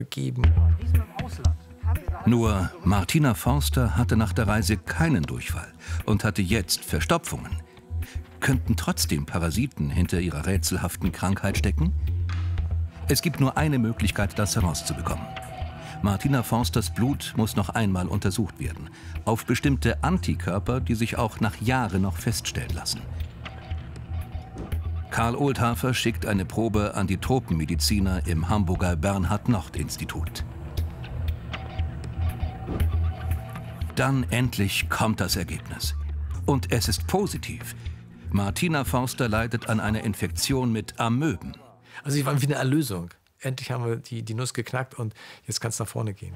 gegeben. Nur Martina Forster hatte nach der Reise keinen Durchfall und hatte jetzt Verstopfungen. Könnten trotzdem Parasiten hinter ihrer rätselhaften Krankheit stecken? Es gibt nur eine Möglichkeit, das herauszubekommen. Martina Forsters Blut muss noch einmal untersucht werden, auf bestimmte Antikörper, die sich auch nach Jahren noch feststellen lassen. Karl Oldhafer schickt eine Probe an die Tropenmediziner im Hamburger Bernhard-Nocht-Institut. Dann endlich kommt das Ergebnis. Und es ist positiv. Martina Forster leidet an einer Infektion mit Amöben. Also sie waren wie eine Erlösung. Endlich haben wir die Nuss geknackt und jetzt kann es nach vorne gehen.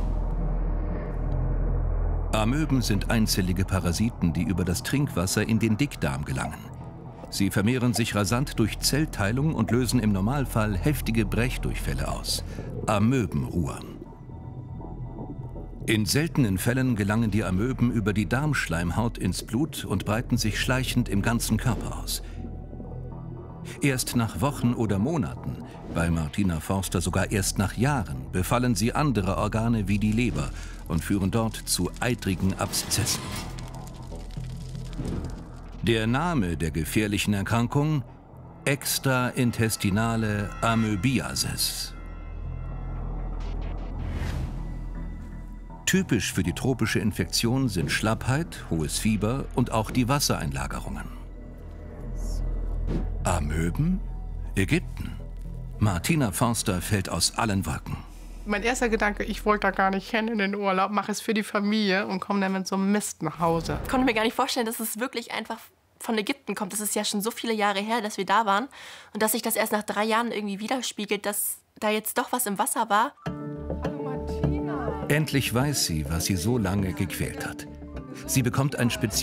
Amöben sind einzellige Parasiten, die über das Trinkwasser in den Dickdarm gelangen. Sie vermehren sich rasant durch Zellteilung und lösen im Normalfall heftige Brechdurchfälle aus. Amöbenruhr. In seltenen Fällen gelangen die Amöben über die Darmschleimhaut ins Blut und breiten sich schleichend im ganzen Körper aus. Erst nach Wochen oder Monaten, bei Martina Forster sogar erst nach Jahren, befallen sie andere Organe wie die Leber und führen dort zu eitrigen Abszessen. Der Name der gefährlichen Erkrankung: Extraintestinale Amöbiasis. Typisch für die tropische Infektion sind Schlappheit, hohes Fieber und auch die Wassereinlagerungen. Amöben? Ägypten. Martina Forster fällt aus allen Wolken. Mein erster Gedanke, ich wollte da gar nicht hin in den Urlaub, mache es für die Familie und komme dann mit so einem Mist nach Hause. Ich konnte mir gar nicht vorstellen, dass es wirklich einfach von Ägypten kommt. Das ist ja schon so viele Jahre her, dass wir da waren. Und dass sich das erst nach 3 Jahren irgendwie widerspiegelt, dass da jetzt doch was im Wasser war. Endlich weiß sie, was sie so lange gequält hat. Sie bekommt ein spezielles